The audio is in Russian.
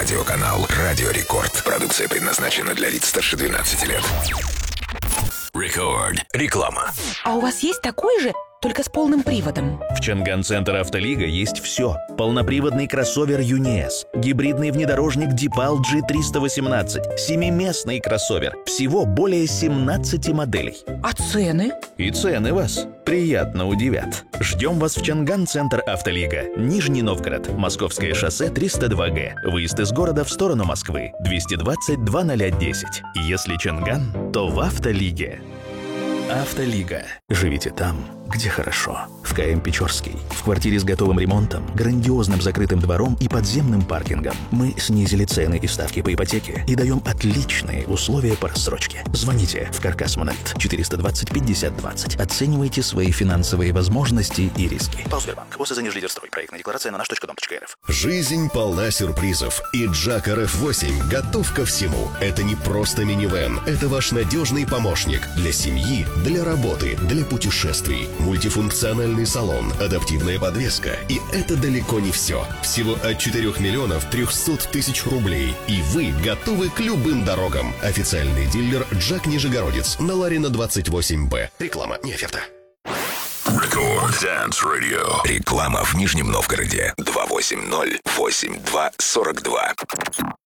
телерадиоканал «Радио Рекорд». Продукция предназначена для лиц старше 12 лет. Рекорд. Реклама. А у вас есть такой же, только с полным приводом? В Чанган-центр «Автолига» есть все. Полноприводный кроссовер ЮНИЭС, гибридный внедорожник Дипал G318, семиместный кроссовер. Всего более 17 моделей. А цены? И цены вас приятно удивят. Ждем вас в Чанган-центр «Автолига». Нижний Новгород, Московское шоссе 302Г. Выезд из города в сторону Москвы. 220-0010. Если Чанган, то в «Автолиге». «Автолига». Живите там, где хорошо. В КМ Печорский. В квартире с готовым ремонтом, грандиозным закрытым двором и подземным паркингом. Мы снизили цены и ставки по ипотеке и даем отличные условия по рассрочке. Звоните в Каркас Монолит 420 50 20. Оценивайте свои финансовые возможности и риски. Сбербанк. ОСЗ Лидерстрой. Проектная декларация на наш.дом.рф. Жизнь полна сюрпризов, и Джак RF8 готов ко всему. Это не просто минивэн, это ваш надежный помощник для семьи, для работы, для путешествий. Мультифункциональный салон, адаптивная подвеска. И это далеко не все. Всего от 4 миллионов 300 тысяч рублей. И вы готовы к любым дорогам. Официальный дилер Джак Нижегородец на Ларина 28Б. Реклама не оферта. Рекорд Dance Radio. Реклама в Нижнем Новгороде. 280-82-42.